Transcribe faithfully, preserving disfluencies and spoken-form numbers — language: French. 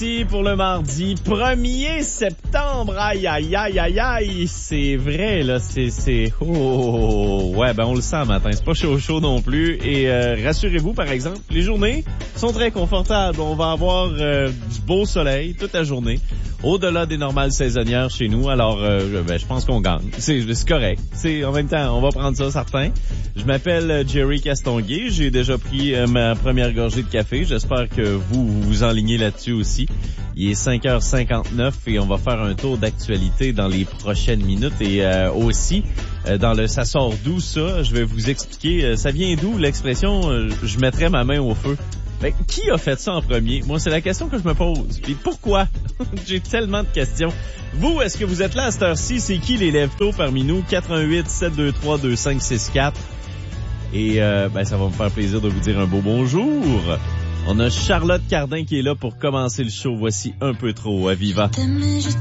Pour le mardi premier septembre. Aïe, aïe, aïe, aïe, aïe. C'est vrai, là. C'est, c'est, oh, ouais, ben, on le sent matin. C'est pas chaud chaud non plus. Et, euh, rassurez-vous, par exemple, les journées sont très confortables. On va avoir, euh, du beau soleil toute la journée. Au-delà des normales saisonnières chez nous. Alors, euh, ben, je pense qu'on gagne. C'est, c'est correct. C'est, en même temps, on va prendre ça, certain. Je m'appelle Jerry Castonguay. J'ai déjà pris euh, ma première gorgée de café. J'espère que vous, vous vous enlignez là-dessus aussi. Il est cinq heures cinquante-neuf et on va faire un tour d'actualité dans les prochaines minutes. Et euh, aussi, euh, dans le « ça sort d'où ça », je vais vous expliquer, euh, ça vient d'où l'expression euh, « je mettrai ma main au feu ». Ben, qui a fait ça en premier? Moi, c'est la question que je me pose. Puis pourquoi? J'ai tellement de questions. Vous, est-ce que vous êtes là à cette heure-ci? C'est qui les lève-tôt parmi nous? quatre un huit sept deux trois deux cinq six quatre. Et euh, ben, ça va me faire plaisir de vous dire un beau bonjour. On a Charlotte Cardin qui est là pour commencer le show. Voici Un peu trop à Viva.